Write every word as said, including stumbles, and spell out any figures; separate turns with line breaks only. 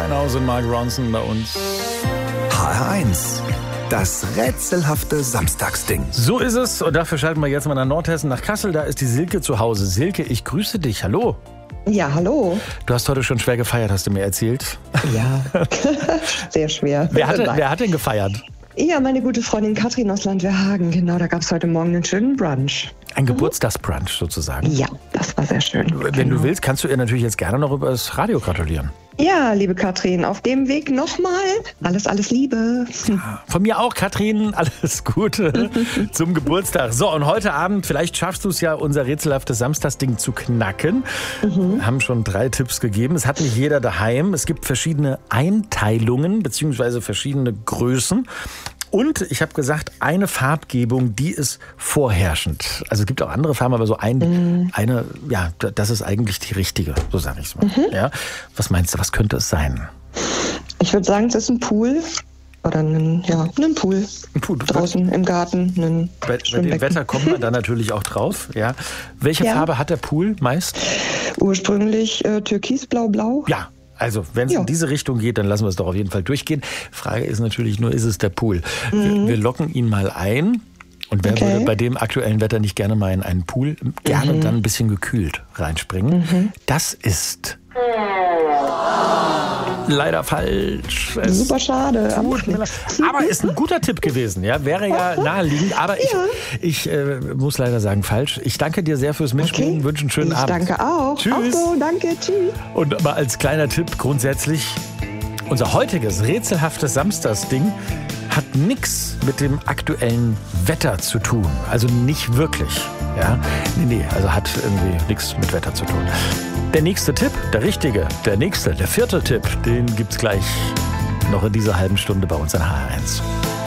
Winehouse und Mark Ronson bei uns.
H R eins. Das rätselhafte Samstagsding.
So ist es. Und dafür schalten wir jetzt mal nach Nordhessen, nach Kassel. Da ist die Silke zu Hause. Silke, ich grüße dich. Hallo.
Ja, hallo.
Du hast heute schon schwer gefeiert, hast du mir erzählt.
Ja, sehr schwer.
Wer hat, wer hat denn gefeiert?
Ja, meine gute Freundin Katrin aus Landwehrhagen. Genau, da gab es heute Morgen einen schönen Brunch.
Ein Geburtstagsbrunch sozusagen.
Ja, das war sehr schön.
Wenn
genau.
du willst, kannst du ihr natürlich jetzt gerne noch über das Radio gratulieren.
Ja, liebe Katrin, auf dem Weg nochmal alles, alles Liebe.
Von mir auch, Katrin, alles Gute zum Geburtstag. So, und heute Abend, vielleicht schaffst du es ja, unser rätselhaftes Samstagsding zu knacken. Mhm. Wir haben schon drei Tipps gegeben. Es hat nicht jeder daheim. Es gibt verschiedene Einteilungen bzw. verschiedene Größen. Und ich habe gesagt, eine Farbgebung, die ist vorherrschend. Also es gibt auch andere Farben, aber so ein, mhm. eine, ja, das ist eigentlich die richtige, so sage ich es mal. Mhm. Ja? Was meinst du, was könnte es sein?
Ich würde sagen, es ist ein Pool. Oder ein, ja, ein Pool. Ein Pool. Draußen im Garten. Ein
bei, bei dem Wetter kommt man da natürlich auch drauf. Ja. Welche ja. Farbe hat der Pool meist?
Ursprünglich äh, türkisblau-blau.
Ja. Also, wenn es ja. in diese Richtung geht, dann lassen wir es doch auf jeden Fall durchgehen. Frage ist natürlich nur, ist es der Pool? Mhm. Wir, wir locken ihn mal ein. Und wer okay. würde bei dem aktuellen Wetter nicht gerne mal in einen Pool, gerne mhm. dann ein bisschen gekühlt reinspringen? Mhm. Das ist leider falsch. Es
Super schade.
Aber ist ein guter Tipp gewesen. Ja, wäre ja naheliegend. Aber ich, ja. ich äh, muss leider sagen, falsch. Ich danke dir sehr fürs Mitspielen.
Okay.
Wünsche einen schönen
ich
Abend.
Danke auch.
Tschüss.
Auch so, danke. Tschüss.
Und mal als kleiner Tipp grundsätzlich, unser heutiges rätselhaftes Samstagsding hat nichts mit dem aktuellen Wetter zu tun. Also nicht wirklich. Ja? Nee, nee, also hat irgendwie nichts mit Wetter zu tun. Der nächste Tipp, der richtige, der nächste, der vierte Tipp, den gibt's gleich noch in dieser halben Stunde bei uns in H R eins.